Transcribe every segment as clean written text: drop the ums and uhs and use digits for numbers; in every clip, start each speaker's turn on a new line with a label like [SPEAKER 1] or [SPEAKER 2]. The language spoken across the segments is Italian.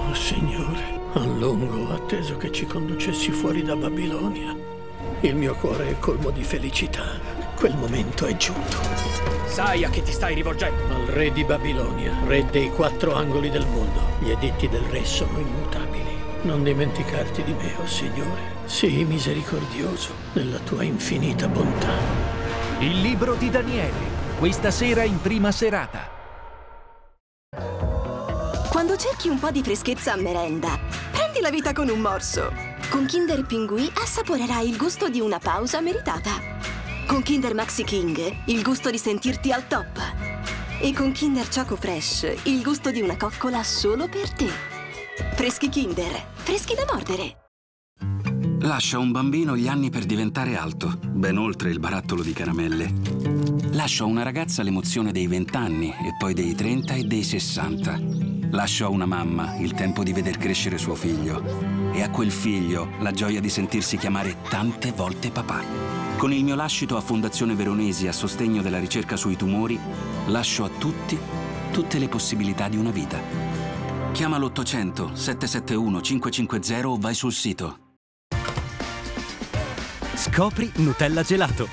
[SPEAKER 1] Oh, Signore, a lungo ho atteso che ci conducessi fuori da Babilonia. Il mio cuore è colmo di felicità. Quel momento è giunto.
[SPEAKER 2] Sai a chi ti stai rivolgendo?
[SPEAKER 1] Al re di Babilonia, re dei 4 angoli del mondo. Gli editti del re sono immutabili. Non dimenticarti di me, oh Signore. Sii misericordioso nella tua infinita bontà.
[SPEAKER 3] Il libro di Daniele, questa sera in prima serata.
[SPEAKER 4] Quando cerchi un po' di freschezza a merenda, prendi la vita con un morso. Con Kinder Pinguì assaporerai il gusto di una pausa meritata. Con Kinder Maxi King, il gusto di sentirti al top. E con Kinder Choco Fresh, il gusto di una coccola solo per te. Freschi Kinder, freschi da mordere.
[SPEAKER 5] Lascia a un bambino gli anni per diventare alto, ben oltre il barattolo di caramelle. Lascia a una ragazza l'emozione dei 20 anni e poi dei 30 e dei 60. Lascia a una mamma il tempo di veder crescere suo figlio e a quel figlio la gioia di sentirsi chiamare tante volte papà. Con il mio lascito a Fondazione Veronesi a sostegno della ricerca sui tumori, lascio a tutti tutte le possibilità di una vita. Chiama l'800 771 550 o vai sul sito.
[SPEAKER 3] Scopri Nutella Gelato.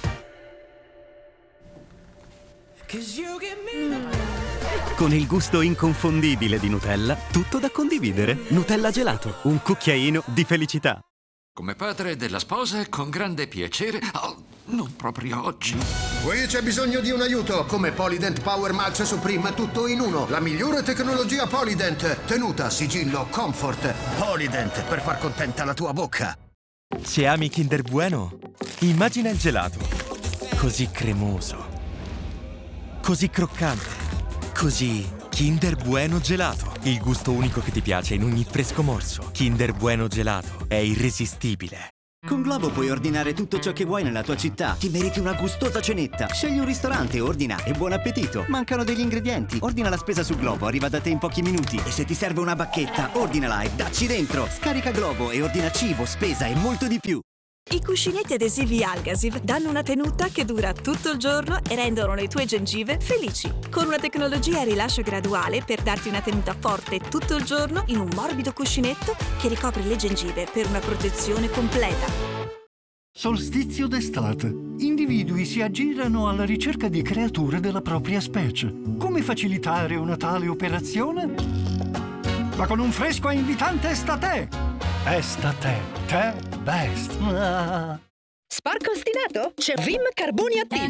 [SPEAKER 3] Con il gusto inconfondibile di Nutella, tutto da condividere. Nutella Gelato, un cucchiaino di felicità.
[SPEAKER 6] Come padre della sposa, con grande piacere. Oh, non proprio oggi.
[SPEAKER 7] Qui c'è bisogno di un aiuto. Come Polydent Power Max Supreme, tutto in uno. La migliore tecnologia Polydent. Tenuta, sigillo, comfort. Polydent, per far contenta la tua bocca.
[SPEAKER 3] Se ami Kinder Bueno, immagina il gelato. Così cremoso. Così croccante. Così Kinder Bueno Gelato. Il gusto unico che ti piace in ogni fresco morso. Kinder Bueno Gelato è irresistibile.
[SPEAKER 8] Con Globo puoi ordinare tutto ciò che vuoi nella tua città. Ti meriti una gustosa cenetta. Scegli un ristorante, ordina e buon appetito. Mancano degli ingredienti. Ordina la spesa su Globo, arriva da te in pochi minuti. E se ti serve una bacchetta, ordinala e dacci dentro. Scarica Globo e ordina cibo, spesa e molto di più.
[SPEAKER 9] I cuscinetti adesivi Algasiv danno una tenuta che dura tutto il giorno e rendono le tue gengive felici. Con una tecnologia a rilascio graduale per darti una tenuta forte tutto il giorno in un morbido cuscinetto che ricopre le gengive per una protezione completa.
[SPEAKER 10] Solstizio d'estate. Individui si aggirano alla ricerca di creature della propria specie. Come facilitare una tale operazione? Ma con un fresco e invitante Estate! Estate, te best.
[SPEAKER 11] Sporco ostinato? C'è Vim Carboni Attivi.